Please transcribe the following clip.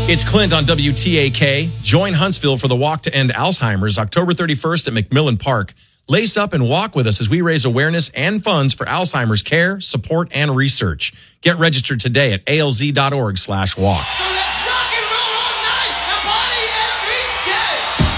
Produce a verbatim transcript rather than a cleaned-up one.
It's Clint on W T A K. Join Huntsville for the Walk to End Alzheimer's, October thirty-first at McMillan Park. Lace up and walk with us as we raise awareness and funds for Alzheimer's care, support, and research. Get registered today at A L Z dot org slash walk.